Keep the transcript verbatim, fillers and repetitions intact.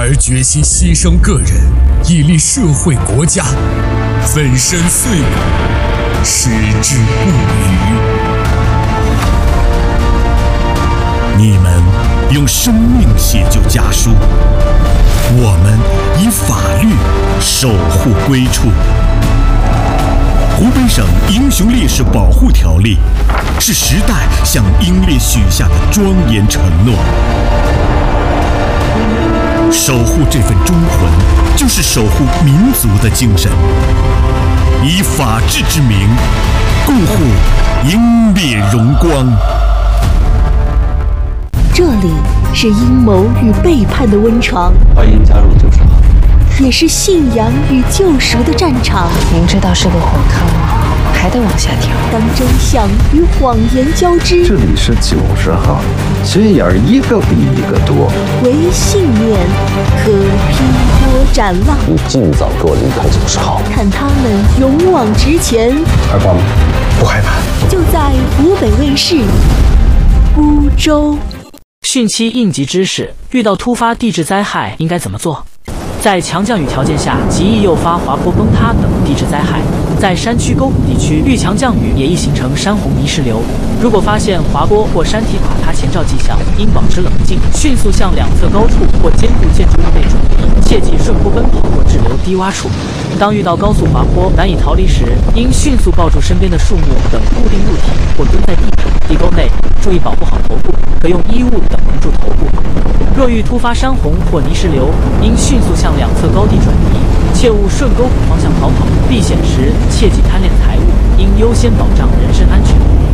而决心牺牲个人，以利社会国家，粉身碎骨，矢志不渝。 你们用生命写就家书，我们以法律守护归处。湖北省英雄烈士保护条例是时代向英烈许下的庄严承诺。守护这份忠魂，就是守护民族的精神。以法治之名，共护英烈荣光。 这里是阴谋与背叛的温床， 欢迎加入九十号， 也是信仰与救赎的战场。 明知道是个火坑，还得往下跳。 当真相与谎言交织， 这里是九十号，心眼儿一个比一个多。 唯信念可劈波斩浪。 你尽早给我离开九十号， 看他们勇往直前。 害怕吗？不害怕。 就在湖北卫视孤舟。 汛期应急知识：遇到突发地质灾害应该怎么做？在强降雨条件下，极易诱发滑坡、崩塌等地质灾害。在山区沟谷地区，遇强降雨也易形成山洪泥石流。如果发现滑坡或山体垮塌前兆迹象，应保持冷静，迅速向两侧高处或坚固建筑物内转移，切忌顺坡奔跑或滞留低洼处。当遇到高速滑坡难以逃离时，应迅速抱住身边的树木等固定物体，或蹲在地板、地沟内，注意保护好头部，可用衣物等蒙住头部。若遇突发山洪或泥石流，应迅速向两侧高地转移，切勿顺沟谷方向逃跑。避险时切忌贪恋财物，应优先保障人身安全。